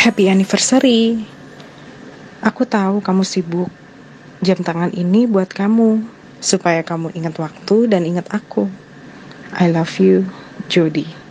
Happy anniversary. Aku tahu kamu sibuk. Jam tangan ini buat kamu, supaya kamu ingat waktu dan ingat aku. I love you, Jody.